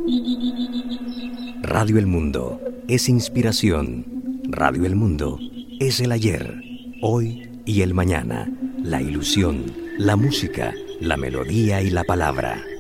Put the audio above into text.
Radio El Mundo es inspiración. Radio El Mundo es el ayer, hoy y el mañana. La ilusión, la música, la melodía y la palabra.